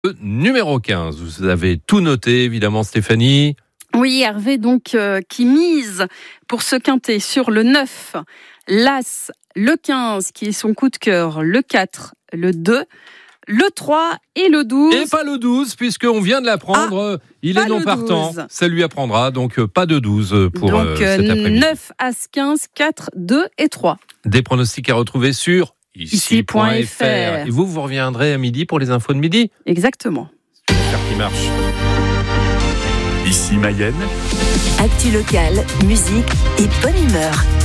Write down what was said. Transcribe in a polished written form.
Numéro 15, vous avez tout noté évidemment Stéphanie. Oui, Hervé donc qui mise pour ce quintet sur le 9, l'As, le 15 qui est son coup de cœur, le 4, le 2, le 3 et le 12. Et pas le 12 puisqu'on vient de l'apprendre, il est non partant. 12. Ça lui apprendra, donc pas de 12 pour cet après-midi. 9, As, 15, 4, 2 et 3. Des pronostics à retrouver sur ici.fr. Et vous reviendrez à midi pour les infos de midi. Exactement. J'espère qu'il marche. Ici Mayenne. Actu locale, musique et bonne humeur.